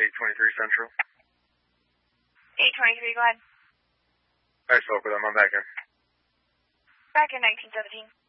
823 Central. 823, go ahead. I spoke with him. I'm back in. Back in 1917.